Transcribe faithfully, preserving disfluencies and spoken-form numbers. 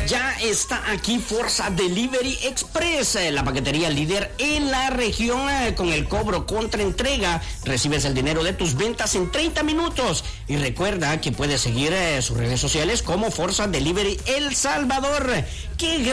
Ya está aquí Forza Delivery Express, la paquetería líder en la región con el cobro contra entrega. Recibes el dinero de tus ventas en treinta minutos. Y recuerda que puedes seguir sus redes sociales como Forza Delivery El Salvador. ¡Qué